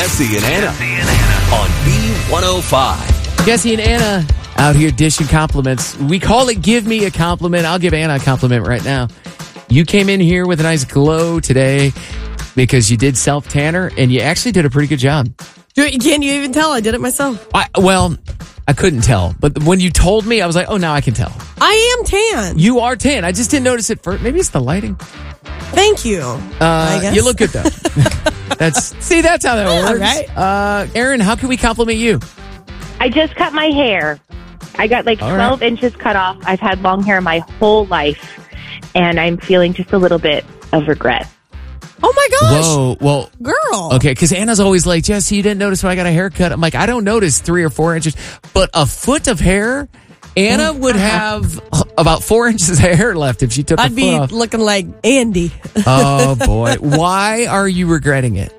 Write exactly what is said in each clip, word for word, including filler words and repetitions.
Jesse and Anna on B one oh five. Jesse and Anna out here dishing compliments. We call it Give Me a Compliment. I'll give Anna a compliment right now. You came in here with a nice glow today because you did self-tanner, and you actually did a pretty good job. Can you even tell? I did it myself. I, well, I couldn't tell. But when you told me, I was like, oh, now I can tell. I am tan. You are tan. I just didn't notice it first. Maybe it's the lighting. Thank you. Uh, I guess. You look good, though. that's See, that's how that works. All right. Uh, Aaron, how can we compliment you? I just cut my hair. I got like All twelve right. inches cut off. I've had long hair my whole life, and I'm feeling just a little bit of regret. Oh my gosh. Whoa, well, girl. Okay, because Anna's always like, Jesse, you didn't notice when I got a haircut. I'm like, I don't notice three or four inches, but a foot of hair. Anna would have about four inches of hair left if she took I'd a be foot off. looking like Andy. Oh boy, why are you regretting it?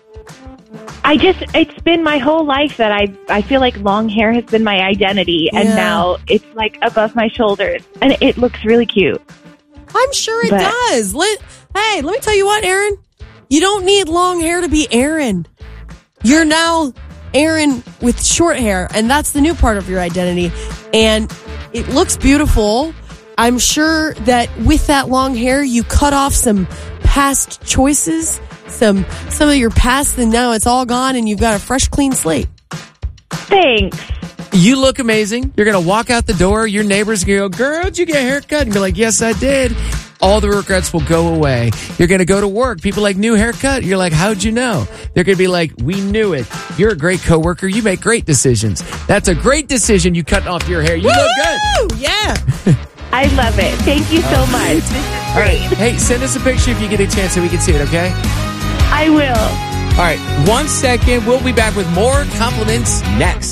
I just, it's been my whole life that I, I feel like long hair has been my identity, and Yeah. now it's like above my shoulders, and it looks really cute. I'm sure it But- does. Let, hey, let me tell you what, Aaron. You don't need long hair to be Aaron. You're now Aaron with short hair, and that's the new part of your identity. And it looks beautiful. I'm sure that with that long hair, you cut off some past choices, some some of your past, and now it's all gone, and you've got a fresh, clean slate. Thanks. You look amazing. You're going to walk out the door. Your neighbors are going to go, girl, did you get a haircut? And be like, yes, I did. All the regrets will go away. You're going to go to work. People like, new haircut. You're like, how'd you know? They're going to be like, we knew it. You're a great coworker. You make great decisions. That's a great decision, you cutting off your hair. You look good. Woo! Yeah. I love it. Thank you so much. This is All right. great. Hey, send us a picture if you get a chance so we can see it, okay? I will. All right. One second. We'll be back with more compliments next.